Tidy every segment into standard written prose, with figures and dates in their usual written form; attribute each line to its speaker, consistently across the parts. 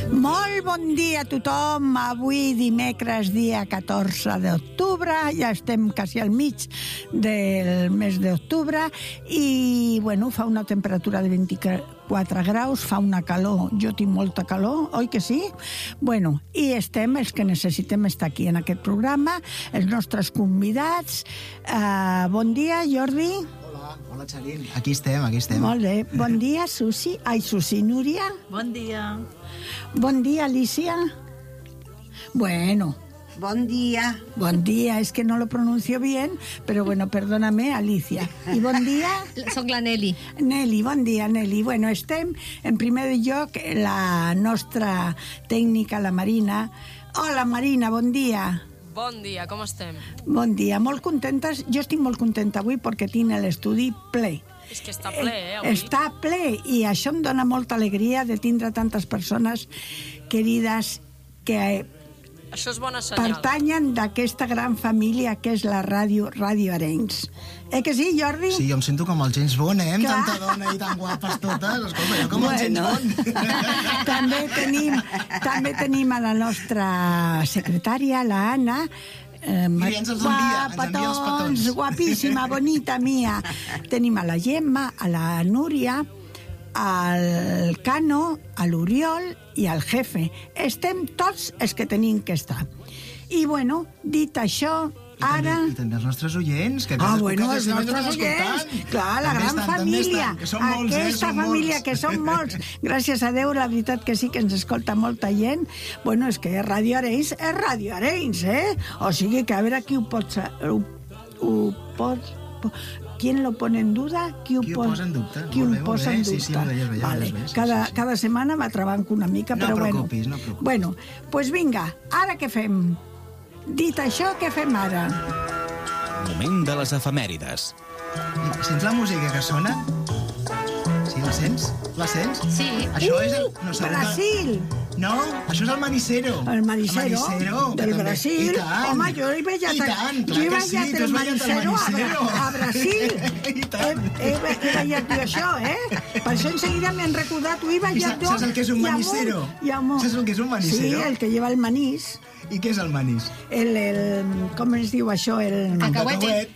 Speaker 1: Molt bon dia a tothom. Avui dimecres, dia 14 d'octubre, ja estem quasi al mig del mes d'octubre i, bueno, fa una temperatura de 24 graus, fa una calor, jo tinc molta calor, oi que sí? Bueno, i estem, els que necessitem estar aquí en aquest programa, els nostres convidats. Bon dia, Jordi.
Speaker 2: Hola, Xarín. Aquí estem.
Speaker 1: Molt bé. Bon dia, Susi. Susi, Núria.
Speaker 3: Bon dia.
Speaker 1: Bon dia, Alicia. Bueno.
Speaker 4: Bon dia.
Speaker 1: Bon dia, es que no lo pronuncio bien, pero bueno, perdóname, Alicia. I bon dia?
Speaker 3: Soc la Nelly.
Speaker 1: Nelly, bon dia, Nelly. Bueno, estem, en primer lloc, la nostra tècnica, la Marina. Hola, Marina, bon dia.
Speaker 5: Bon dia, com estem?
Speaker 1: Bon dia, molt contentes. Jo estic molt contenta avui perquè tinc l'estudi ple.
Speaker 5: És que està ple, avui.
Speaker 1: Està ple, i això em dona molta alegria de tindre tantes persones querides que
Speaker 5: això és bona senyal.
Speaker 1: Pertanyen d'aquesta gran família que és la ràdio Arenys. Que sí, Jordi?
Speaker 2: Sí, jo em sento com el James Bond, amb tanta dona i tan guapes totes. Escolta, jo com el James Bond.
Speaker 1: També tenim a la nostra secretària, la Anna.
Speaker 2: I ens els envia els petons.
Speaker 1: Guapíssima, bonita mia. Tenim a la Gemma, a la Núria, al Cano, a l'Oriol i al Jefe. Estem tots els que tenim que estar. I, bueno, dit això, ara...
Speaker 2: I també els nostres oients, que
Speaker 1: bueno, els nostres oients, clar, la gran família, aquesta família, que són molts. Gràcies a Déu, la veritat que sí que ens escolta molta gent. Bueno, és que Ràdio Arenys, O sigui que a veure qui ho pot... ¿Quién lo pone en duda?
Speaker 2: Qui ho posa en dubte?
Speaker 1: Qui ho posa en dubte?
Speaker 2: Sí, vale.
Speaker 1: Cada setmana va trebanco una mica, però bueno.
Speaker 2: No preocupis.
Speaker 1: Bueno, doncs vinga, ara què fem? Dit això, què fem ara?
Speaker 6: Moment de les efemèrides.
Speaker 2: Sents la música que sona? Sí, la sents? La sents?
Speaker 3: Sí.
Speaker 2: Això és el...
Speaker 1: Brasil!
Speaker 2: No, això és el Manicero.
Speaker 1: El Manicero del Brasil. Home, jo he ballat el Manicero a Brasil. He ballat jo això, Per això enseguida m'han recordat, ho he ballat jo.
Speaker 2: Saps el que és un Manicero? Saps el que és un Manicero?
Speaker 1: Sí, el que lleva el manís.
Speaker 2: I què és el manís?
Speaker 1: Com es diu això?
Speaker 3: Cacauete.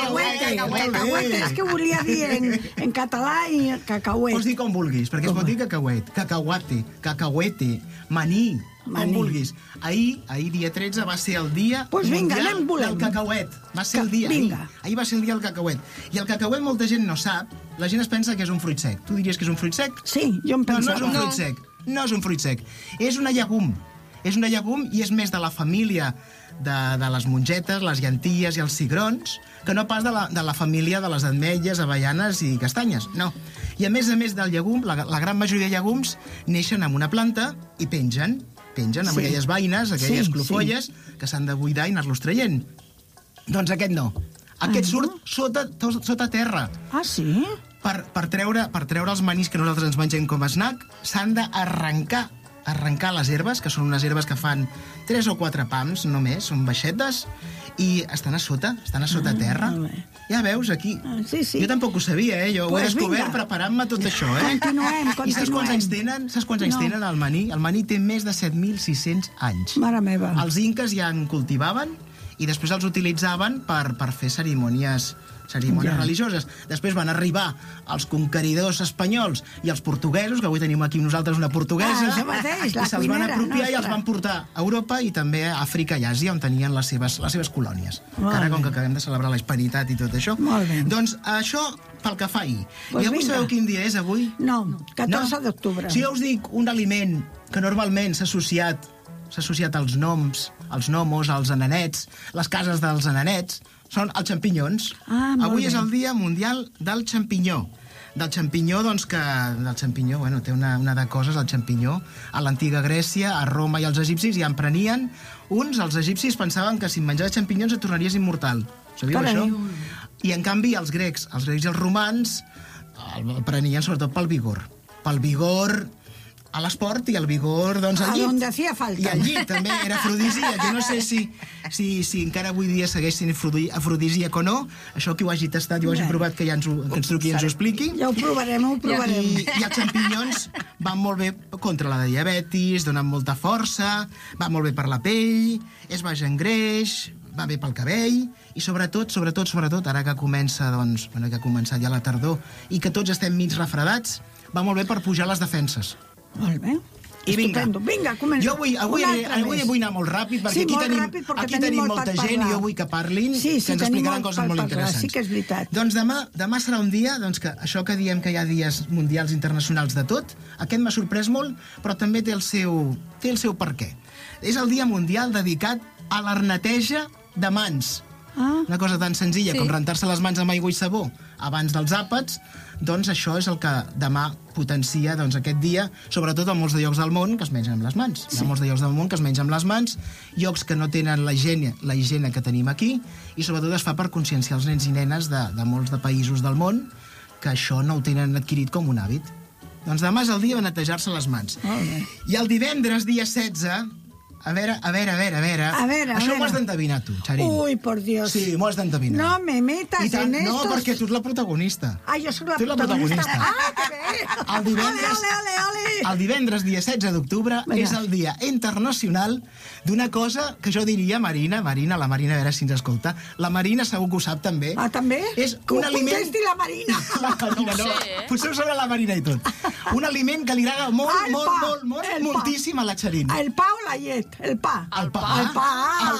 Speaker 1: Cacauete. És que volia dir en català i cacauet.
Speaker 2: Pots dir com vulguis, perquè es pot dir cacauet, cacauete, maní, com vulguis. Ahir, dia 13, va ser el dia mundial del cacauet. Va ser el dia, ahir va ser el dia del cacauet. I el cacauet molta gent no sap, la gent es pensa que és un fruit sec. Tu diries que és un fruit sec?
Speaker 1: Sí, jo em pensava.
Speaker 2: No és un fruit sec. No és un fruit sec. És una llegum. És una llegum i és més de la família de les mongetes, les llentilles i els cigrons, que no pas de la família de les ametlles, avellanes i castanyes, no. I a més del llegum, la gran majoria de llegums neixen amb una planta i pengen amb aquelles vaines, aquelles clofolles, que s'han de buidar i anar-los traient. Doncs aquest no. Aquest surt sota terra.
Speaker 1: Ah, sí?
Speaker 2: Per treure els manís que nosaltres ens mengem com a snack, s'han d'arrencar les herbes, que són unes herbes que fan 3 o 4 pams només, són baixetes, i estan a sota terra. Ja veus, aquí.
Speaker 1: Sí.
Speaker 2: Jo tampoc ho sabia, jo ho he descobert preparant-me tot això,
Speaker 1: Continuem.
Speaker 2: I saps quants anys tenen el maní? El maní té més de 7.600 anys.
Speaker 1: Mare meva.
Speaker 2: Els inques ja en cultivaven i després els utilitzaven per fer cerimònies religioses. Després van arribar els conqueridors espanyols i els portuguesos, que avui tenim aquí nosaltres una portuguesa,
Speaker 1: i
Speaker 2: se'ls van apropiar i els van portar a Europa i també a Àfrica i Àsia, on tenien les seves colònies. Ara, com que acabem de celebrar la hispanitat i tot això.
Speaker 1: Molt bé.
Speaker 2: Doncs això pel que fa ahir. I avui sabeu quin dia és, avui?
Speaker 1: No, 14 d'octubre.
Speaker 2: Si jo us dic un aliment que normalment s'ha associat als noms, als gnomos, als ananets, les cases dels ananets, són els xampinyons. Avui és el dia mundial del xampinyó. Del xampinyó, bueno, té una de coses, el xampinyó. A l'antiga Grècia, a Roma i als egipcis ja en prenien uns. Els egipcis pensaven que si menjaves xampinyons et tornaries immortal. Sabíeu això? I en canvi els grecs i els romans el prenien sobretot pel vigor. Pel vigor a l'esport i el vigor, doncs, al llit.
Speaker 1: A donde hacía falta.
Speaker 2: I al llit, també, era afrodisíac. Jo no sé si encara avui dia segueix sent afrodisíac o no. Això qui ho hagi tastat i ho hagi provat, que ens truqui i ens ho expliqui.
Speaker 1: Ja ho provarem,
Speaker 2: I els xampinyons van molt bé contra la diabetis, donen molta força, va molt bé per la pell, és baix en greix, va bé pel cabell, i sobretot, ara que comença, doncs, que ha començat ja la tardor, i que tots estem mig refredats, va molt bé per pujar les defenses.
Speaker 1: Molt bé.
Speaker 2: I vinga,
Speaker 1: comença.
Speaker 2: Jo avui vull anar molt ràpid, perquè aquí tenim molta gent i jo vull que parlin, que ens explicaran coses molt interessants.
Speaker 1: Sí que és veritat.
Speaker 2: Doncs demà serà un dia, doncs, que això que diem que hi ha dies mundials internacionals de tot, aquest m'ha sorprès molt, però també té el seu per què. És el dia mundial dedicat a la neteja de mans. Una cosa tan senzilla com rentar-se les mans amb aigua i sabó abans dels àpats, doncs això és el que demà potencia aquest dia, sobretot en molts de llocs del món que es mengen amb les mans. Hi ha molts de llocs del món que es mengen amb les mans, llocs que no tenen la higiene que tenim aquí, i sobretot es fa per conscienciar els nens i nenes de molts de països del món que això no ho tenen adquirit com un hàbit. Doncs demà és el dia de netejar-se les mans. I el divendres, dia 16... A veure. Això m'ho has d'endevinar tu, Charín.
Speaker 1: Ui, por Dios.
Speaker 2: Sí, m'ho has d'endevinar.
Speaker 1: No me metas en estos...
Speaker 2: No, perquè tu ets la protagonista.
Speaker 1: Jo soc la protagonista. Que bé!
Speaker 2: El divendres, dia 16 d'octubre, és el dia internacional d'una cosa que jo diria, Marina, la Marina, a veure si ens escolta, la Marina segur que ho sap també.
Speaker 1: També?
Speaker 2: És un aliment...
Speaker 1: Que contesti la Marina.
Speaker 2: Potser ho sabrà la Marina i tot. Un aliment que li agrada moltíssim a la Charín.
Speaker 1: El pa o la llet? El pa.
Speaker 2: El pa.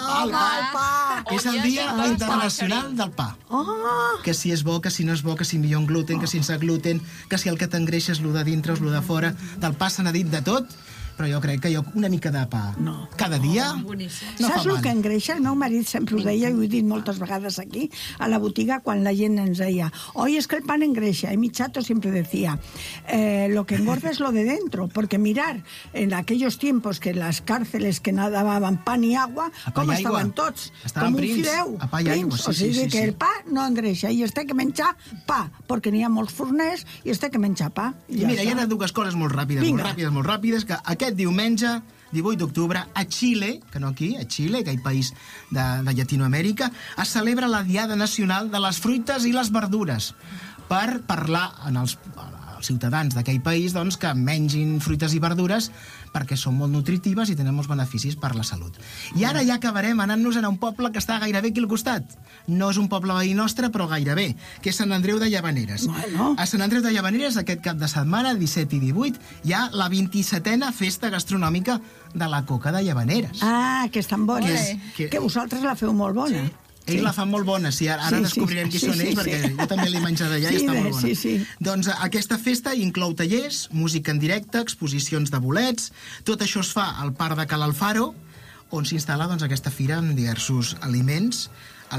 Speaker 2: És el dia internacional del pa. Que si és bo, que si no és bo, que si millor amb gluten, que sense gluten, que si el que t'engreixa és lo de dintre o lo de fora. Del pa se n'ha dit de tot, però jo crec que una mica de pa cada dia no fa
Speaker 1: Saps el que engreixa? El meu marit sempre ho deia, i ho he dit moltes vegades aquí, a la botiga, quan la gent ens deia «Oye, es que el pan engreixa». Y mi chato siempre decía «Lo que engorda es lo de dentro», porque mirar en aquellos tiempos que las cárceles que nada daban pan y agua, com estaven tots? Com un fideu. O sigui que el pa no engreixa, i es té que menjar pa, perquè n'hi ha molts forners i es té que menjar pa.
Speaker 2: I mira, hi ha dues coses molt ràpides, que aquest diumenge, 18 d'octubre, a Xile, que no aquí, a Xile, aquell país de Llatinoamèrica, es celebra la Diada Nacional de les Fruites i les Verdures, per parlar als ciutadans d'aquell país doncs, que mengin fruites i verdures perquè són molt nutritives i tenen molts beneficis per la salut. I ara ja acabarem anant-nos a un poble que està gairebé aquí al costat. No és un poble veí nostre, però gairebé, que és Sant Andreu de Llavaneres. A Sant Andreu de Llavaneres, aquest cap de setmana, 17 i 18, hi ha la 27a festa gastronòmica de la coca de Llavaneres.
Speaker 1: Que és tan bona. Que vosaltres la feu molt bona.
Speaker 2: Ells la fan molt bona, ara descobrirem qui són ells, perquè jo també l'he menjat allà i està molt bona. Doncs aquesta festa inclou tallers, música en directe, exposicions de bolets, tot això es fa al Parc de Cal Alfaro, on s'instal·la aquesta fira amb diversos aliments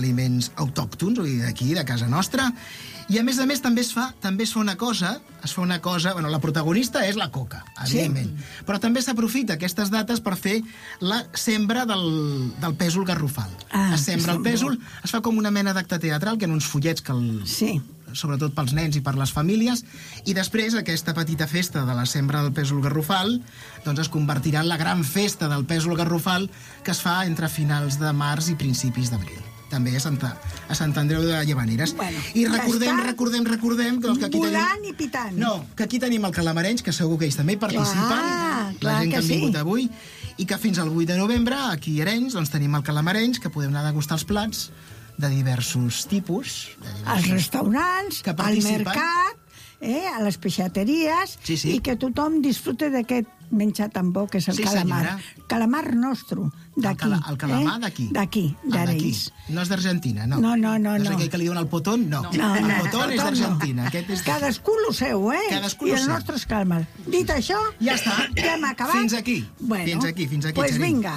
Speaker 2: autòctons, d'aquí, de casa nostra, i a més també es fa una cosa, bueno, la protagonista és la coca, evidentment, però també s'aprofita aquestes dates per fer la sembra del pèsol garrofal. Es sembra el pèsol, es fa com una mena d'acte teatral, que en uns fullets que sobretot pels nens i per les famílies, i després aquesta petita festa de la sembra del pèsol garrofal doncs es convertirà en la gran festa del pèsol garrofal que es fa entre finals de març i principis d'abril. També a Sant Andreu de Llavaneres. I recordem que aquí
Speaker 1: volant i pitant.
Speaker 2: No, que aquí tenim el Calamarenys, que segur que ells també hi participen, la gent que han vingut avui, i que fins al 8 de novembre, aquí a Arenys, doncs tenim el Calamarenys, que podem anar a degustar els plats de diversos tipus.
Speaker 1: Als restaurants, al mercat, a les peixateries, i que tothom disfrute d'aquest menjar tan bo que és el calamar. Calamar nostre, d'aquí.
Speaker 2: El calamar d'aquí.
Speaker 1: D'aquí, d'Arenys.
Speaker 2: No és d'Argentina, no.
Speaker 1: No.
Speaker 2: No és aquell que li diuen el potón, no. El potón és d'Argentina.
Speaker 1: Cadascú lo seu, I el nostre és calamar. Dit això,
Speaker 2: ja està.
Speaker 1: Ja hem acabat.
Speaker 2: Fins aquí.
Speaker 1: Doncs vinga.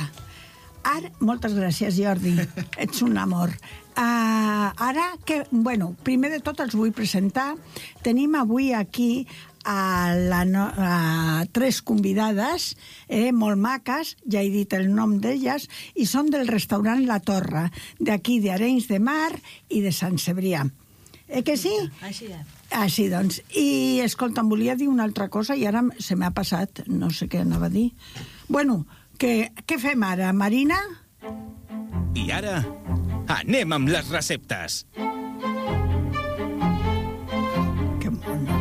Speaker 1: Ara, moltes gràcies, Jordi. Ets un amor. Ara, primer de tot els vull presentar. Tenim avui aquí a 3 convidades molt maques, ja he dit el nom d'elles, i són del restaurant La Torre, d'aquí d'Arenys de Mar i de Sant Cebrià. Que sí?
Speaker 4: Així és.
Speaker 1: Així, doncs. I, escolta, em volia dir una altra cosa i ara se m'ha passat, no sé què anava a dir. Bueno, què fem ara, Marina?
Speaker 6: I ara, anem amb les receptes.
Speaker 1: Que mono.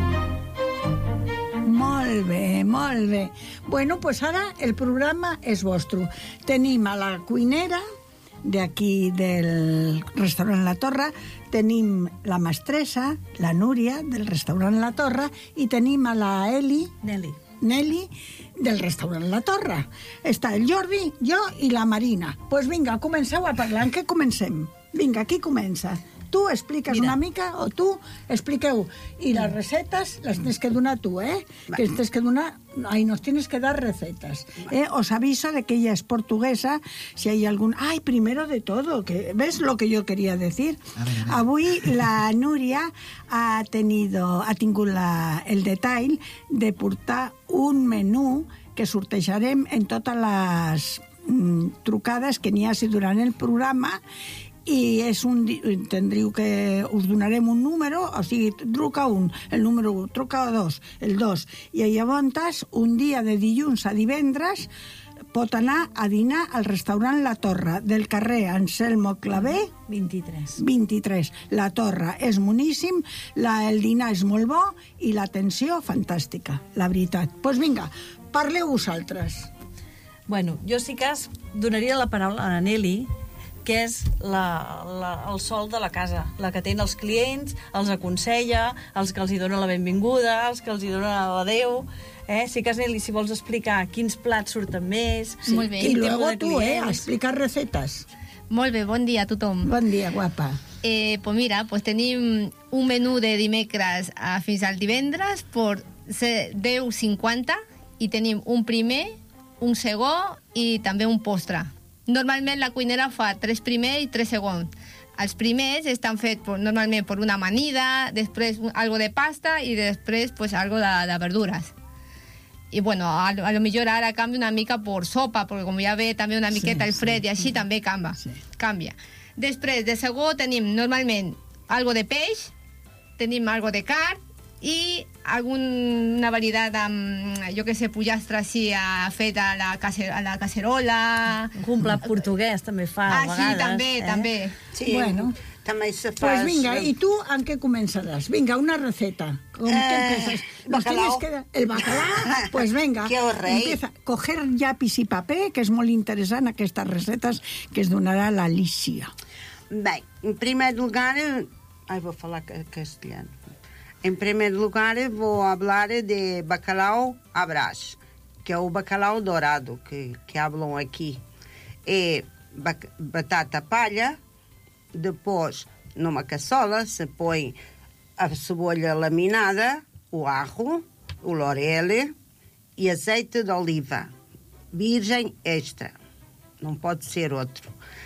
Speaker 1: Molt bé, molt bé. Bueno, pues ara el programa és vostre. Tenim a la cuinera d'aquí del restaurant La Torre, tenim la mestressa, la Núria, del restaurant La Torre, i tenim a la Nelly, del restaurant La Torre. Està el Jordi, jo i la Marina. Doncs pues vinga, comenceu a parlar. En què comencem? Vinga, qui comença? Tu expliques una mica, o tu expliqueu. I les recetes les tienes que donar tu, Que tienes que donar... Ay, nos tienes que dar recetas. Os aviso de que ella es portuguesa, si hay algún... Ay, primero de todo, que ¿ves lo que yo quería decir?
Speaker 2: A ver.
Speaker 1: Avui la Núria ha tingut el detall de portar un menú que sortejarem en totes les trucades que n'hi hagi durant el programa, i tindríeu que us donarem un número, o sigui, truca un, el número 1, truca 2, el 2, i llavors un dia de dilluns a divendres pot anar a dinar al restaurant La Torre, del carrer Anselmo Clavé 23. La Torre és moníssim, el dinar és molt bo i l'atenció fantàstica, la veritat. Doncs vinga, parleu vosaltres.
Speaker 3: Bueno, jo sí que donaria la paraula a la Nelly, que és el sol de la casa, la que atén els clients, els aconsella, els que els hi dona la benvinguda, els que els hi dona l'adeu. Sí que, Nelly, si vols explicar quins plats surten més...
Speaker 1: Sí.
Speaker 4: Molt bé.
Speaker 1: I luego tu, a explicar recetes.
Speaker 4: Molt bé, bon dia a tothom.
Speaker 1: Bon dia, guapa.
Speaker 4: Pues mira, pues tenim un menú de dimecres fins al divendres per 10,50 i tenim un primer, un segon i també un postre. Normalment la cuinera fa 3 primers i 3 segons. Els primers estan fets normalment per una amanida, després algo de pasta i després pues, algo de verdures. I bueno, a lo millor ara canvia una mica per sopa, perquè com ja ve també una miqueta el fred i així també canvia. Després de segon tenim normalment algo de peix, tenim algo de carn i alguna varietat amb, jo que sé, pollastre així fet a la cacerola.
Speaker 3: Un plat portuguès també fa a vegades.
Speaker 4: Sí, també.
Speaker 7: Sí,
Speaker 1: Bueno,
Speaker 7: també se fa...
Speaker 1: pues vinga, i tu en què començaràs? Vinga, una receta. ¿Con qué empiezas?
Speaker 7: Bacalao.
Speaker 1: El bacalao? Pues venga,
Speaker 7: Que os reís.
Speaker 1: empieza a coger llapis i paper, que és molt interessant aquestes recetes que es donarà l'Alicia.
Speaker 7: Bem, em primeiro lugar... vou falar castelhano. Em primeiro lugar, vou falar de bacalhau à Brás, que é o bacalhau dourado que falam aqui. É batata palha, depois, numa caçola, se põe a cebola laminada, o arro, o laurel e azeite de oliva, virgem extra. Não pode ser outro.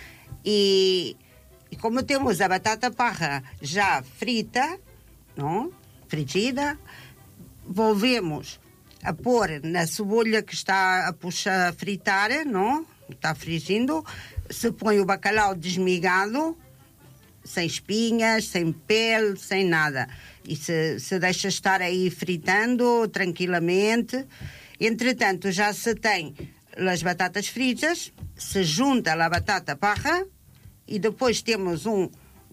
Speaker 7: E como temos a batata parra já frita, não? Frigida, volvemos a pôr na cebola que está a fritar, não? Está frigindo, se põe o bacalhau desmigado, sem espinhas, sem pele, sem nada. E se deixa estar aí fritando tranquilamente. Entretanto, já se tem as batatas fritas, se junta a batata parra e depois temos um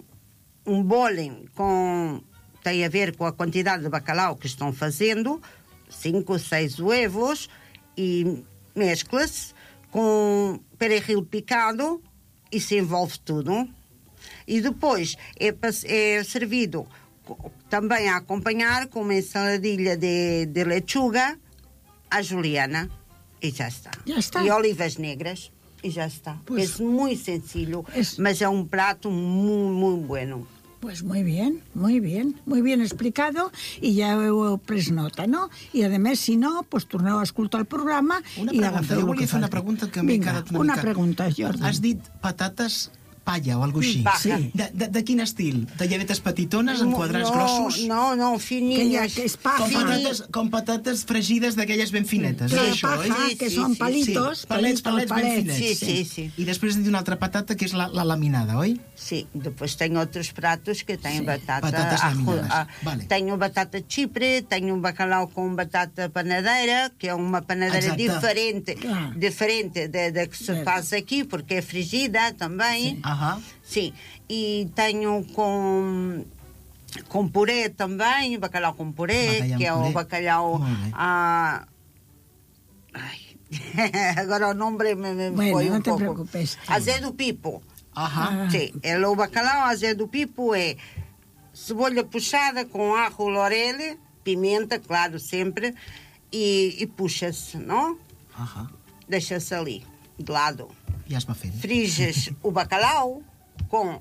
Speaker 7: boling com... Tem a ver com a quantidade de bacalhau que estão fazendo, 5 ou 6 ovos, e mescla-se com perejil picado e se envolve tudo. E depois é servido também a acompanhar com uma ensaladilha de lechuga à juliana. E já está. E olivas negras. E já está.
Speaker 1: Pues,
Speaker 7: é muito sencillo, mas é um prato muito, muito bueno.
Speaker 1: Pues muy bien explicado i ja heu pres nota, no? I a més, si no, pues torneu a escoltar el programa i agafeu el que falta.
Speaker 2: Jo volia fer una pregunta que m'he quedat una mica...
Speaker 1: Una pregunta, Jordi.
Speaker 2: Has dit patates palla o alguna cosa així.
Speaker 7: Paja.
Speaker 2: De quin estil? Talleretes petitones, en quadrats grossos?
Speaker 7: No, fininhas.
Speaker 1: Que és paja.
Speaker 2: Com patates fregides d'aquelles ben finetes.
Speaker 1: Clar,
Speaker 2: És això,
Speaker 1: paja,
Speaker 2: oi?
Speaker 1: que són palitos.
Speaker 2: Palets ben finets.
Speaker 7: Sí.
Speaker 2: I després una altra patata, que és la laminada, oi?
Speaker 7: Sí, depois tenho outros pratos que têm
Speaker 2: Batatas laminadas. Vale.
Speaker 7: Tenho batata chipre, tenho um bacalhau com batata panadeira, que é uma panadeira diferente da que se faz aqui, porque é frigida também. Sim. E tenho com puré também, bacalhau com puré, que é o bacalhau... Agora o nome foi
Speaker 1: não
Speaker 7: um
Speaker 1: te
Speaker 7: pouco...
Speaker 1: preocupes.
Speaker 7: Azedo pipo. Sim, o bacalhau azedo pipo é cebola puxada com ajo, laurel, pimenta, claro, sempre, e puxa-se, não? Deixa-se ali, de lado.
Speaker 2: Ja es va fent.
Speaker 7: Friges o bacalhau com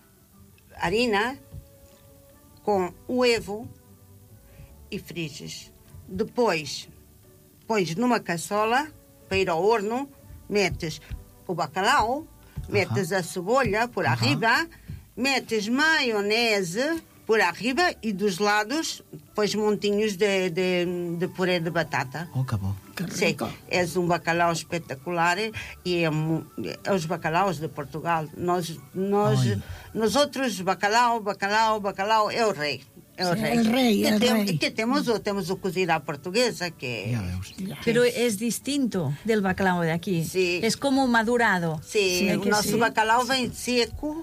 Speaker 7: harina, com ovo e friges. Depois, pões numa caçola para ir ao horno, metes o bacalhau, metes a cebola por arriba, metes maionese por arriba e dos lados pões montinhos de puré de batata.
Speaker 2: Oh, que bo.
Speaker 7: Sim, é um bacalhau espetacular e é os bacalaus de Portugal. Nós outros, bacalhau é o rei. É o rei. Que temos o cozido à portuguesa, que
Speaker 2: Ja veus.
Speaker 3: Pero es distinto del bacalao de aquí.
Speaker 7: Sí.
Speaker 3: Es como madurado.
Speaker 7: Sim, o nosso bacalhau vem seco,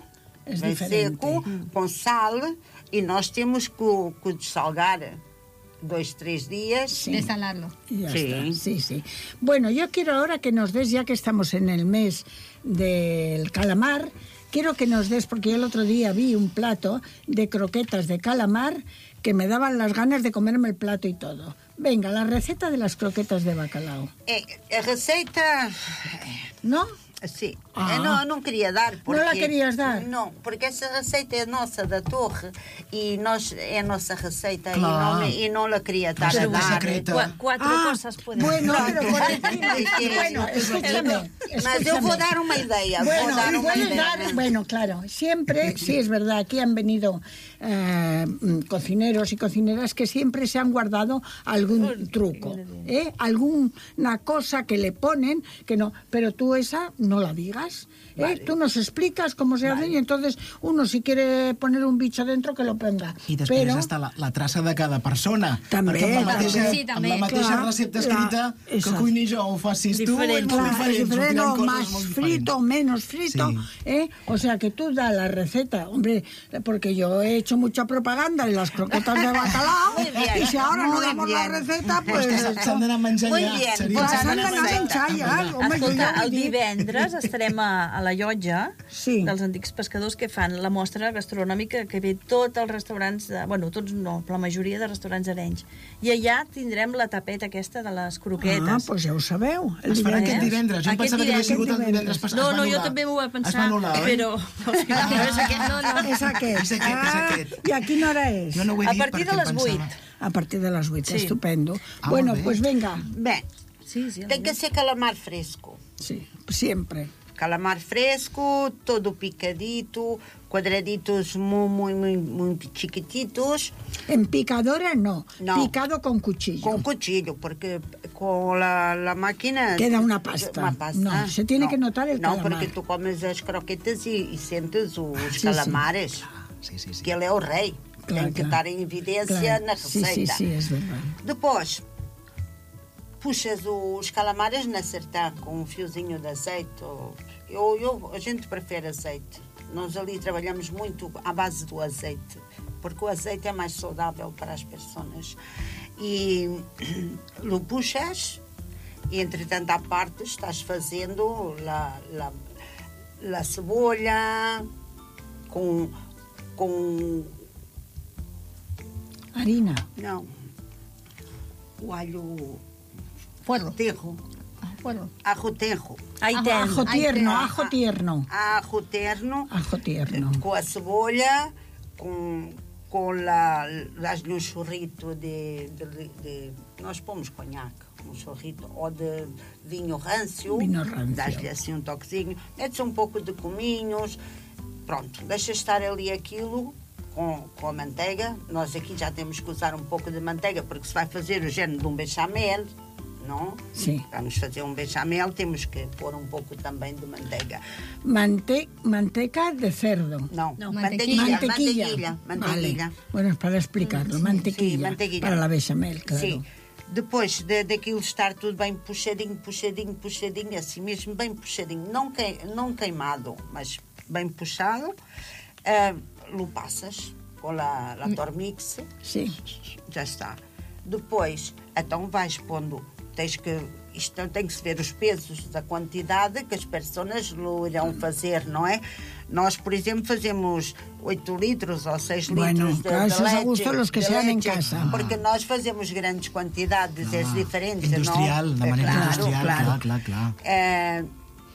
Speaker 7: com sal, e nós temos que dessalgar 2-3 días.
Speaker 4: Desalarlo.
Speaker 1: Ya está. Sí. Bueno, yo quiero ahora que nos des, ya que estamos en el mes del calamar, quiero que nos des, porque yo el otro día vi un plato de croquetas de calamar que me daban las ganas de comerme el plato y todo. Venga, la receta de las croquetas de bacalao.
Speaker 7: A receita...
Speaker 1: ¿No?
Speaker 7: Sim. Não queria dar. Porque,
Speaker 1: não la querias dar?
Speaker 7: Não, porque essa receita é nossa da Torre e é a nossa receita e não la queria dar a dar.
Speaker 3: Cuatro cosas pueden
Speaker 1: Bueno, pero por encima. Bueno, escúchame.
Speaker 7: Mas eu vou dar una idea.
Speaker 1: Bueno, claro, siempre, sí es verdad, aquí han venido cocineros y cocineras que siempre se han guardado algún truco, alguna cosa que le ponen, que no, pero tú esa no la digas. Tú nos explicas cómo se hace y entonces uno si quiere poner un bicho dentro que lo ponga.
Speaker 2: I després està la traça de cada persona.
Speaker 1: També.
Speaker 2: Perquè amb la mateixa recepta escrita que cuini jo o facis tu, és molt diferent.
Speaker 1: O más frito, menos frito. O sea que tú da la receta, hombre, porque yo he hecho mucha propaganda en las croquetas de bacalao y si ahora no damos la receta, pues...
Speaker 2: S'han d'anar a menjar
Speaker 7: Muy
Speaker 2: ja.
Speaker 7: bien.
Speaker 1: Pues s'han d'anar a menjar ja.
Speaker 3: Escolta, el divendres estarem a la llotja dels antics pescadors que fan la mostra gastronòmica que ve tots els restaurants, bueno, tots no, però la majoria de restaurants arenys. I allà tindrem la tapeta aquesta de les croquetes.
Speaker 1: Ah, doncs ja ho sabeu.
Speaker 2: Es farà aquest divendres. Jo pensava que havia sigut el divendres passat.
Speaker 3: No, jo també m'ho he pensat.
Speaker 2: Es va anul·lar, oi?
Speaker 3: Però...
Speaker 1: És aquest. I a quina hora és?
Speaker 2: Jo no ho he dit
Speaker 3: a partir de les 8.
Speaker 1: A partir de las 8,
Speaker 3: Sí.
Speaker 1: estupendo. Bueno, pues venga.
Speaker 7: Bem, tem que ser calamar fresco.
Speaker 1: Sí, siempre.
Speaker 7: Calamar fresco, todo picadito, cuadraditos muy chiquititos.
Speaker 1: En picadora no,
Speaker 7: No.
Speaker 1: picado con cuchillo.
Speaker 7: Con cuchillo, porque con la máquina...
Speaker 1: Queda una pasta. No, se tiene que notar el calamar.
Speaker 7: No, porque tu comes as croquetas e sentes os
Speaker 1: Sí,
Speaker 7: calamares,
Speaker 2: Sí.
Speaker 7: que ele é o rei.
Speaker 1: Claro,
Speaker 7: Tem que
Speaker 1: claro.
Speaker 7: estar em evidência na receita.
Speaker 1: Sí, es verdad.
Speaker 7: Depois, puxas os calamares na sertã com um fiozinho de azeite. A gente prefere azeite. Nós ali trabalhamos muito à base do azeite, porque o azeite é mais saudável para as pessoas. E lo puxas e, entretanto, à parte estás fazendo a cebola com
Speaker 1: Harina.
Speaker 7: não, o alho
Speaker 4: Puerro.
Speaker 7: terro.
Speaker 4: Puerro.
Speaker 7: Ajo terro.
Speaker 1: Ajo tierno, ajo tierno.
Speaker 7: Ajo terno.
Speaker 1: Ajo tierno.
Speaker 7: Com a cebola, dás-lhe um chorrito de... Nós pomos conhaque, um chorrito, ou de vinho râncio.
Speaker 1: Vinho râncio.
Speaker 7: Dás-lhe assim um toquezinho. Metes um pouco de cominhos, Pronto, deixa estar ali aquilo com a manteiga. Nós aqui já temos que usar um pouco de manteiga, porque se vai fazer o género de um bechamel, não?
Speaker 1: Sim.
Speaker 7: Vamos fazer um bechamel, temos que pôr um pouco também de manteiga.
Speaker 1: Manteca de cerdo.
Speaker 7: No,
Speaker 4: No,
Speaker 7: mantequilla.
Speaker 1: Mantequilla.
Speaker 7: Mantequilla.
Speaker 1: Vale. Bueno, es para explicarlo. Mantequilla.
Speaker 7: Sí, mantequilla.
Speaker 1: Para la bechamel, claro.
Speaker 7: Sim. Depois daquilo estar tudo bem puxadinho, assim mesmo, bem puxadinho. Não queimado, mas bem puxado. Lo passas com a Tormix.
Speaker 1: Sí.
Speaker 7: Já está. Depois, então vais pondo, isto tem que se ver os pesos da quantidade que as pessoas irão fazer, não é? Nós, por exemplo, fazemos 8 litros ou 6 litros de
Speaker 1: eso es a
Speaker 7: leite.
Speaker 1: gusto los que
Speaker 7: de
Speaker 1: sean en
Speaker 7: leite,
Speaker 1: casa.
Speaker 7: Porque nós fazemos grandes quantidades, é diferente,
Speaker 2: Industrial,
Speaker 7: não?
Speaker 2: de maneira industrial,
Speaker 7: claro.
Speaker 2: clar.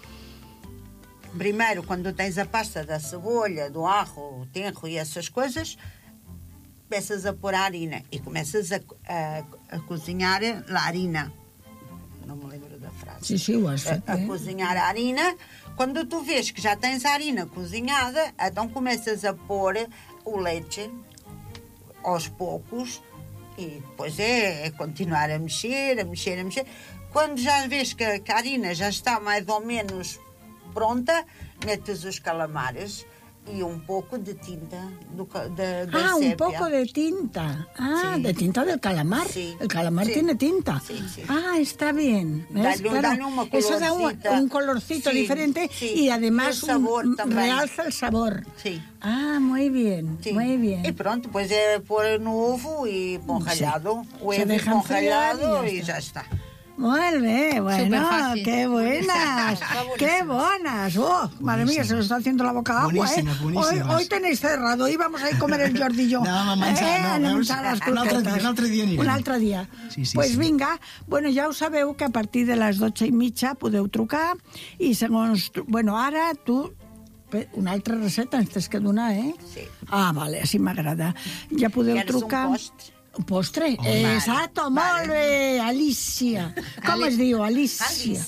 Speaker 7: Primeiro, quando tens a pasta da cebola, do arro, o tenro e essas coisas, começas a pôr a harina e começas a cozinhar a harina. Não me lembro da frase.
Speaker 1: Sí, o has fet,
Speaker 7: A cozinhar a harina. Quando tu vês que já tens a harina cozinhada, então começas a pôr o leite aos poucos e depois é continuar a mexer. Quando já vês que a harina já está mais ou menos pronta, metes os calamares y un poco de tinta de
Speaker 1: un
Speaker 7: sepia.
Speaker 1: poco de tinta.
Speaker 7: Sí.
Speaker 1: De tinta del calamar.
Speaker 7: Sí.
Speaker 1: El calamar
Speaker 7: Sí.
Speaker 1: tiene tinta.
Speaker 7: Sí, sí.
Speaker 1: Está bien. ¿Ves?
Speaker 7: Dale un
Speaker 1: Eso da
Speaker 7: colorcito.
Speaker 1: un colorcito
Speaker 7: Sí,
Speaker 1: diferente
Speaker 7: sí.
Speaker 1: y además
Speaker 7: Y el sabor también.
Speaker 1: realza el sabor.
Speaker 7: Sí.
Speaker 1: Muy bien,
Speaker 7: Sí.
Speaker 1: muy bien.
Speaker 7: Y pronto, pues por no ovo y congelado.
Speaker 1: Se
Speaker 7: Huevo
Speaker 1: deja
Speaker 7: congelado
Speaker 1: enfriar y
Speaker 7: y
Speaker 1: ya
Speaker 7: ya está.
Speaker 1: Muy bien, bueno,
Speaker 4: Superfácil.
Speaker 1: qué buenas, qué buenas. Oh, madre mía, se nos está haciendo la boca agua,
Speaker 2: Boníssimes, boníssimes.
Speaker 1: Hoy tenéis cerrado, hoy vamos a ir a comer el Jordi i jo.
Speaker 2: Anàvem a menjar, no,
Speaker 1: anem a
Speaker 2: veus?
Speaker 1: menjar les
Speaker 2: Un altre dia,
Speaker 1: croquetes.
Speaker 2: un altre dia anirem.
Speaker 1: Un altre dia.
Speaker 2: Sí, sí,
Speaker 1: pues
Speaker 2: sí.
Speaker 1: vinga, bueno, ja ho sabeu que a partir de les 12:30 podeu trucar i segons... Bueno, ara tu... Una altra receta ens tens que donar, eh?
Speaker 7: Sí.
Speaker 1: Vale, així m'agrada. Ja podeu
Speaker 7: Queres
Speaker 1: trucar...
Speaker 7: un postre?
Speaker 1: Un postre?
Speaker 7: Vale.
Speaker 1: Exacto, molt bé, Alicia. Com es diu? Alicia.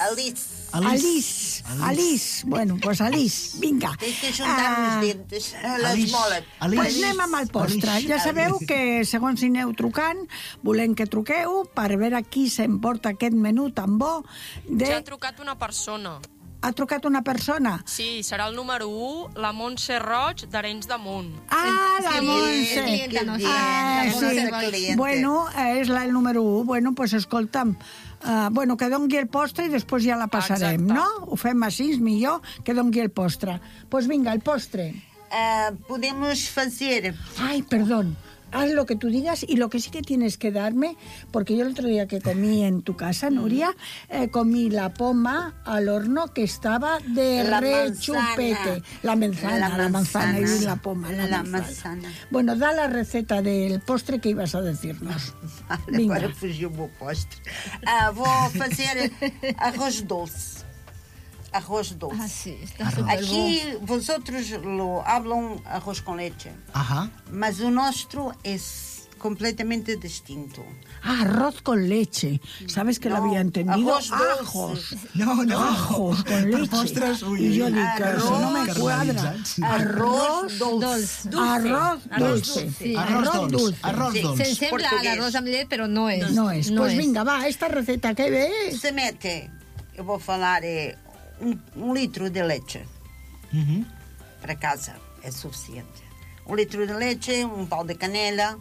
Speaker 1: Alice. Bueno, pues Alice, vinga.
Speaker 7: Tens que juntar els dents, les moles.
Speaker 1: Pues anem amb el postre. Ja sabeu que segons si aneu trucant, volem que truqueu per veure qui s'emporta aquest menú tan bo de...
Speaker 5: Ja ha trucat una persona.
Speaker 1: Ha trucat una persona?
Speaker 5: Sí, serà el número 1, la Montse Roig, d'Arenys de Munt.
Speaker 1: La
Speaker 4: Sí,
Speaker 1: Montse.
Speaker 4: clienta-nos.
Speaker 1: Ah,
Speaker 4: La Montse
Speaker 1: sí.
Speaker 7: cliente.
Speaker 1: Bueno, és el número 1. Bueno, pues escolta'm, bueno, que dongui el postre i després ja la passarem,
Speaker 5: Exacte.
Speaker 1: no? Ho fem així, millor que dongui el postre. Pues vinga, el postre.
Speaker 7: Podemos fazer...
Speaker 1: Ay, perdón. Haz lo que tú digas y lo que sí que tienes que darme, porque yo el otro día que comí en tu casa, Nuria, comí la poma al horno que estaba de
Speaker 7: La
Speaker 1: rechupete. La manzana y la poma.
Speaker 7: La manzana.
Speaker 1: Bueno, da la receta del postre que ibas a decirnos. Vinga.
Speaker 7: Agora fugiu o meu postre. Vou fazer arroz doce. Arroz doce.
Speaker 4: Sí, está súper
Speaker 7: Aquí vosotros lo hablan arroz con leche,
Speaker 2: Ajá.
Speaker 7: mas o nuestro es completamente distinto.
Speaker 1: Arroz con leche. ¿Sabes que lo
Speaker 7: No,
Speaker 1: había entendido?
Speaker 7: arroz dulce.
Speaker 1: Ajos.
Speaker 2: No.
Speaker 1: Ajos con
Speaker 2: Per
Speaker 1: leche.
Speaker 2: postres, ui,
Speaker 1: y yo
Speaker 2: ui.
Speaker 1: digo, eso no me
Speaker 2: Arroz
Speaker 1: cuadra.
Speaker 2: caramelizats.
Speaker 7: Arroz dulce.
Speaker 1: Arroz dulce.
Speaker 4: Sí.
Speaker 2: Arroz dolç. Arroz
Speaker 7: Sí.
Speaker 2: dolç.
Speaker 4: Se sembla a
Speaker 7: Portugués.
Speaker 4: l'arròs amb llet, però no és.
Speaker 1: No es. Pues venga, va, esta receta que ves.
Speaker 7: Se mete, eu vou falar, um litro de leche
Speaker 2: Mhm.
Speaker 7: para casa, é suficiente. 1 litro de leche, um pau de canela,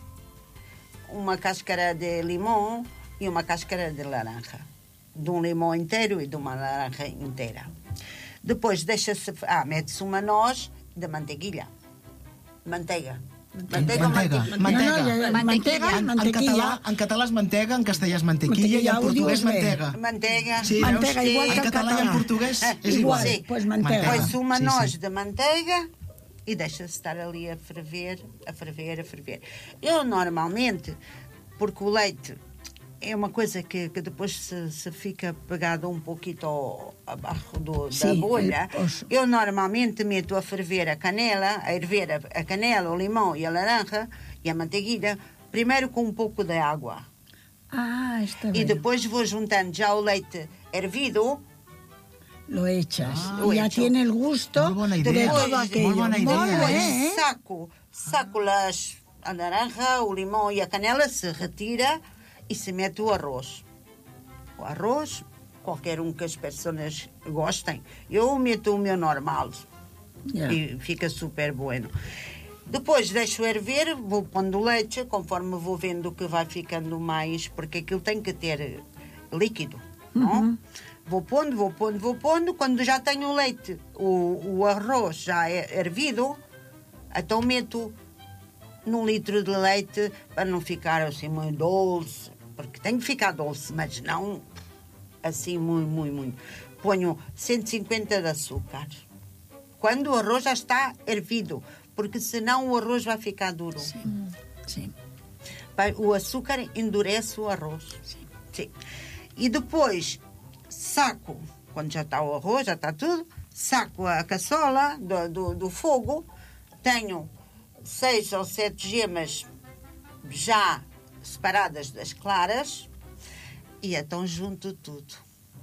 Speaker 7: uma cáscara de limão e uma cáscara de laranja. De um limão inteiro e de uma laranja inteira. Depois deixa-se... mete-se uma noz de mantequilla. Manteiga. Manteiga ou mantequilla?
Speaker 1: Mantega, mantequilla.
Speaker 2: En català és mantega, en castellà és mantequilla i
Speaker 1: Mantequilla,
Speaker 2: en
Speaker 1: ho
Speaker 2: portuguès
Speaker 1: dius bé.
Speaker 2: mantega.
Speaker 7: Manteiga.
Speaker 2: Sí,
Speaker 1: Mantega,
Speaker 2: veus?
Speaker 1: igual que
Speaker 2: En català i en portuguès és
Speaker 1: Igual,
Speaker 2: igual.
Speaker 1: pues mantega.
Speaker 7: Põe-se uma
Speaker 2: Sí,
Speaker 7: noz
Speaker 2: sí.
Speaker 7: de manteiga e deixa-se estar ali a ferver. Eu, normalmente, porque o leite é uma coisa que depois se fica pegado um pouquinho abaixo da
Speaker 1: Sim,
Speaker 7: bolha,
Speaker 1: posso.
Speaker 7: eu normalmente meto a ferver a canela, a hervir a canela, o limão e a laranja e a manteiguilla, primeiro com um pouco de água.
Speaker 1: Está
Speaker 7: E
Speaker 1: bien.
Speaker 7: depois vou juntando já o leite hervido
Speaker 1: lo echas.
Speaker 7: Lo
Speaker 1: Ya
Speaker 7: echo.
Speaker 1: tiene el gusto
Speaker 2: Muy buena
Speaker 1: de
Speaker 2: idea.
Speaker 1: todo
Speaker 2: Muy
Speaker 1: aquello.
Speaker 2: buena idea.
Speaker 1: Molt bé, ¿eh?
Speaker 7: Saco a naranja, o limão e a canela, se retira e se mete o arroz. O arroz, qualquer que as pessoas gostem. Eu meto o meu normal
Speaker 1: Ya.
Speaker 7: e fica super bueno. Depois deixo hervir, vou pondo leite, conforme vou vendo que vai ficando mais, porque aquilo tem que ter líquido, não? Vou pondo, quando já tenho o leite, o arroz já é hervido, então meto num litro de leite para não ficar assim muito doce, porque tem que ficar doce, mas não assim muito. Ponho 150 de açúcar. Quando o arroz já está hervido, porque senão o arroz vai ficar duro.
Speaker 1: Sim.
Speaker 7: O açúcar endurece o arroz. Sim. E depois saco, quando já está o arroz, já está tudo, saco a caçola do fogo, tenho 6 ou 7 gemas já separadas das claras e então junto tudo.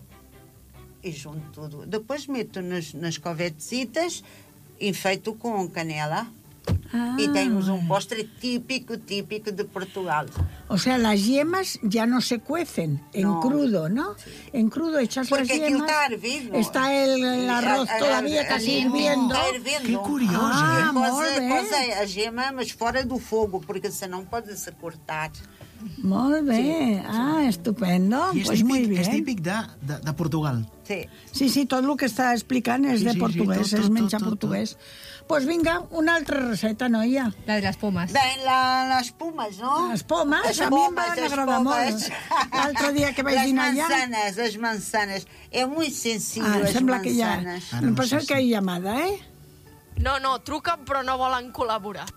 Speaker 7: Depois meto nas covetesitas, enfeito com canela. Y tenemos un postre típico de Portugal.
Speaker 1: O sea, las yemas ya no se cuecen en crudo, ¿no? Sí. En crudo echas
Speaker 7: porque
Speaker 1: las yemas.
Speaker 7: Está hervido.
Speaker 1: Está el arroz todavía casi hirviendo.
Speaker 7: Está hervindo.
Speaker 2: Que curioso.
Speaker 7: Pose a gema, mas fora do fogo, porque senão pode-se cortar.
Speaker 1: Molt bé. Estupendo.
Speaker 2: I és
Speaker 1: pues
Speaker 2: típic,
Speaker 1: muy bien.
Speaker 2: És típic de Portugal.
Speaker 7: Sí,
Speaker 1: tot el que està explicant és de portuguès, és menjar portuguès. Pues vinga, una altra receta, noia.
Speaker 4: La de las pomas.
Speaker 7: Ben, les pomes, no?
Speaker 1: Les pomes, a mi em van agradar molt. L'altre dia que vaig dinar allà...
Speaker 7: Les manzanes. És molt senzill, les
Speaker 1: sembla que ja...
Speaker 7: manzanes.
Speaker 1: Em passa que hi ha llamada, eh?
Speaker 5: No, truquen però no volen col·laborar.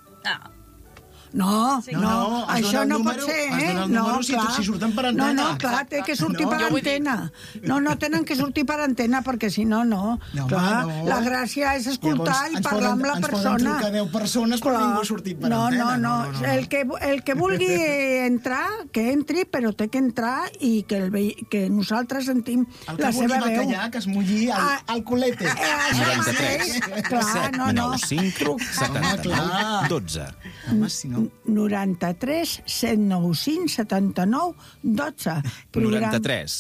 Speaker 1: No, això no pot ser,
Speaker 2: Has
Speaker 1: eh?
Speaker 2: donat el número si surten per antena.
Speaker 1: No, clar, té que sortir per antena. No tenen que sortir per antena, perquè si no, no. Clar, la gràcia és escoltar i parlar amb la persona.
Speaker 2: Ens poden trucar 10 persones, però ningú ha sortit per antena.
Speaker 1: No. El que vulgui entrar, que entri, però té que entrar i que nosaltres sentim la seva veu.
Speaker 2: El que vulgui bacallà, que es mulli al culete.
Speaker 6: 93 795 79 12.
Speaker 2: Home, si no...
Speaker 1: 93 795 79 12.
Speaker 6: 93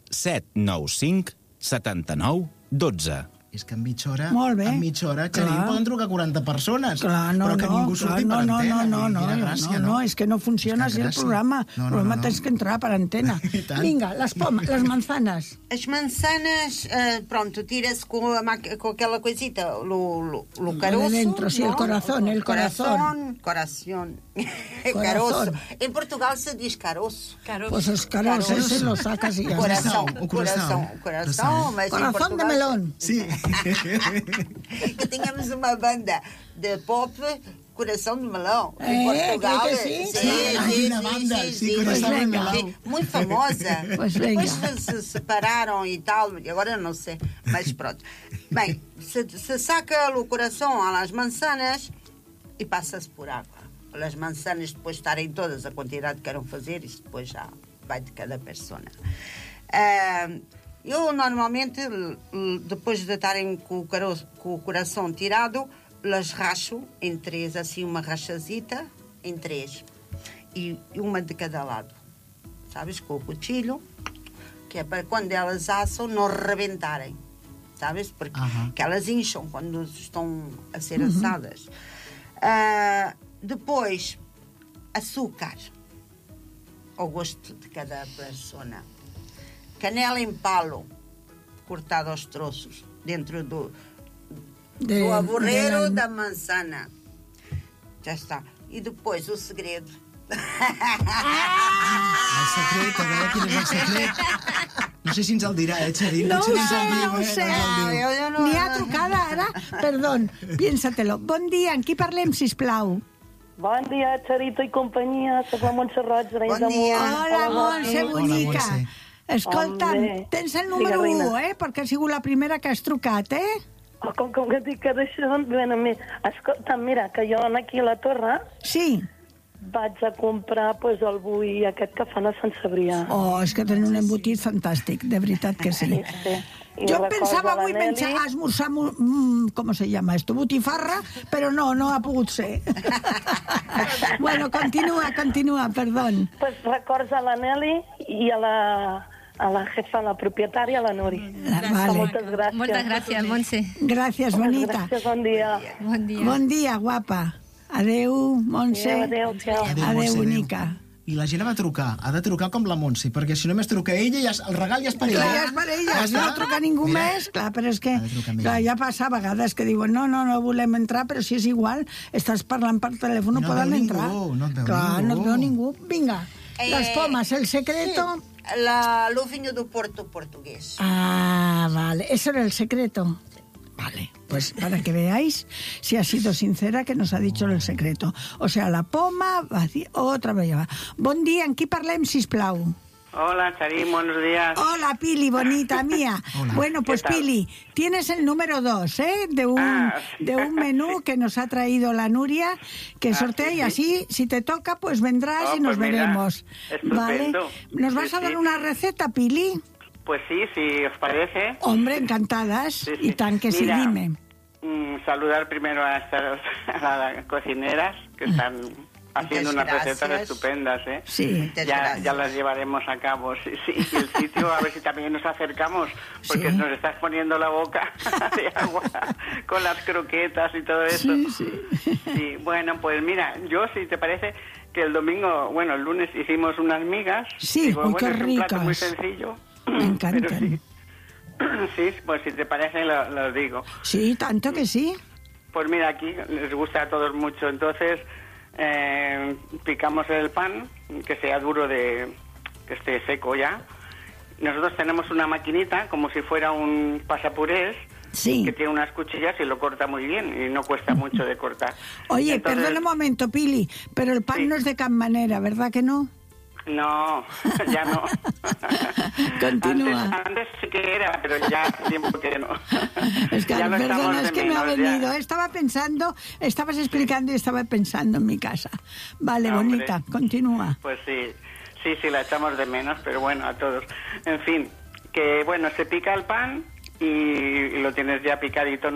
Speaker 6: 795 79 12.
Speaker 2: És que en mitja hora,
Speaker 1: Clar.
Speaker 2: poden trucar 40 persones.
Speaker 1: Clar,
Speaker 2: però que ningú surti per antena.
Speaker 1: No, és que no funciona així el programa. El programa tens que entrar per antena. Vinga, les manzanas.
Speaker 7: As manzanas, pronto, tiras com aquela coisita, o caroço.
Speaker 1: De dentro, sí,
Speaker 7: ¿no?
Speaker 1: el corazón.
Speaker 7: Corazón. Caroço. En Portugal se diz caroço.
Speaker 1: Pues los caroços se los sacas y ya
Speaker 7: Corazón. Mas
Speaker 1: corazón de melón.
Speaker 2: Sí.
Speaker 7: Que tínhamos uma banda de pop, Coração de Melão, em Portugal.
Speaker 1: Que sí?
Speaker 7: Sí,
Speaker 2: Coração de Melão.
Speaker 7: Muito famosa.
Speaker 1: Pues
Speaker 7: Depois se separaram e tal, agora não sei, mas pronto. Bem, se saca o coração às manzanas e passa-se por água. As manzanas depois estarem todas a quantidade que queiram fazer, isso depois já vai de cada pessoa. Eu, normalmente, depois de estarem com o coração tirado, las racho em 3, assim, uma rachazita em 3. E uma de cada lado. Sabes? Com o cuchillo, que é para quando elas assam não rebentarem. Sabes? Porque que elas incham quando estão a ser assadas. Depois, açúcar. Ao gosto de cada persona. Canela em palo, cortada aos troços, dentro do aborreiro da manzana. Já está. E depois o segredo.
Speaker 2: El secret, a veure quin és el secret. No sé si ens el dirà, Xarín?
Speaker 1: No ho sé. N'hi ha trucada ara? Perdó, piénsatelo. Bon dia, amb qui parlem, sisplau?
Speaker 8: Bon dia, Charito i companyia. Soc la Montse Roig, de
Speaker 7: Bon dia.
Speaker 1: Hola, Montse, bonica. Escolta, tens el número 1, perquè ha sigut la primera que has trucat,
Speaker 8: Com que dic que d'això... Escolta, mira, que jo aquí a la Torre...
Speaker 1: Sí.
Speaker 8: Vaig a comprar el buí aquest que fan a Sant Cebrià.
Speaker 1: És que tenen un embotit fantàstic, de veritat que sí. Yo pensaba avui esmorzar, ¿cómo se llama esto? Butifarra, pero no ha pogut ser. Bueno, continúa, perdón.
Speaker 8: Pues records a la Nelly i a la jefa, la propietària, la Nuri.
Speaker 1: Vale.
Speaker 8: Moltes gràcies.
Speaker 4: Moltes gràcies, Montse.
Speaker 1: Gràcies, bonita.
Speaker 8: Gràcies, bon dia.
Speaker 1: Bon dia, guapa. Adeu, Montse.
Speaker 8: Adéu, xau.
Speaker 1: Adéu,
Speaker 2: Montse,
Speaker 1: bonica.
Speaker 2: I la gent ha de trucar com la Montse, perquè si només truca ella, el regal ja és per ella.
Speaker 1: Clar, ja és per ella, si no truca ningú més, clar, però és que ja passa a vegades que diuen no volem entrar, però si és igual, estàs parlant per telèfon, no poden entrar.
Speaker 2: No et veu
Speaker 1: clar,
Speaker 2: ningú.
Speaker 1: no et veu ningú. Vinga, les pomes, el secreto...
Speaker 9: Lo vinho do Porto portugués.
Speaker 1: Ah, vale, eso era el secreto. Vale, pues para que veáis si ha sido sincera que nos ha dicho el secreto. O sea, la poma, otra vez va. Bon dia, en qui parlem, sisplau?
Speaker 10: Hola, Charín, buenos días.
Speaker 1: Hola, Pili, bonita mía.
Speaker 2: Hola.
Speaker 1: Bueno, pues Pili, tienes el número 2, de un menú que nos ha traído la Nuria, que sortea y así, si te toca, pues vendrás y nos
Speaker 10: pues mira,
Speaker 1: veremos. ¿Vale?
Speaker 10: estupendo.
Speaker 1: ¿Nos vas a dar una receta, Pili?
Speaker 10: Pues sí, si os parece.
Speaker 1: Hombre, encantadas.
Speaker 10: Sí.
Speaker 1: Y tan que sí,
Speaker 10: Mira,
Speaker 1: dime.
Speaker 10: Saludar primero a las cocineras que están haciendo unas recetas estupendas, ¿eh?
Speaker 1: Sí.
Speaker 10: Ya las llevaremos a cabo, sí. Y el sitio, a ver si también nos acercamos, porque nos estás poniendo la boca de agua con las croquetas y todo eso. Sí, bueno, pues mira, yo, si te parece, que el lunes hicimos unas migas.
Speaker 1: Sí,
Speaker 10: digo,
Speaker 1: qué
Speaker 10: es un plato
Speaker 1: ricas.
Speaker 10: muy sencillo.
Speaker 1: Me encantan.
Speaker 10: Sí, pues si te parece lo digo.
Speaker 1: Sí, tanto que sí.
Speaker 10: Pues mira, aquí les gusta a todos mucho, entonces picamos el pan, que sea duro, que esté seco ya. Nosotros tenemos una maquinita, como si fuera un pasapurés, que tiene unas cuchillas y lo corta muy bien y no cuesta mucho de cortar.
Speaker 1: Oye,
Speaker 10: Entonces,
Speaker 1: perdona un momento, Pili, pero el pan no es de can manera, ¿verdad que no?
Speaker 10: No, ya no.
Speaker 1: Continúa.
Speaker 10: Antes sí que era, pero ya hace tiempo que no.
Speaker 1: Es que,
Speaker 10: Ya lo
Speaker 1: perdona,
Speaker 10: echamos
Speaker 1: es
Speaker 10: de
Speaker 1: que me ha
Speaker 10: menos, ya.
Speaker 1: venido. Estaba pensando, estabas explicando y estaba pensando en mi casa. Vale,
Speaker 10: Hombre.
Speaker 1: bonita, continúa.
Speaker 10: Pues sí, la echamos de menos, pero bueno, a todos. En fin, que bueno, se pica el pan y lo tienes ya picadito